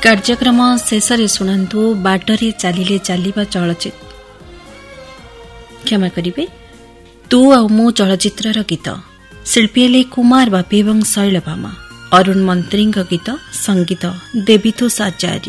कार्यक्रम शेषरे शुणु बाटरे चालिले चालिबा चलचित्र क्षमा करिबे तू आ मो चलचित्रर गीत शिल्पी हेले कुमार बापी एवं शैलभामा अरुण मंत्री गीत संगीत देवीतोष आचार्य।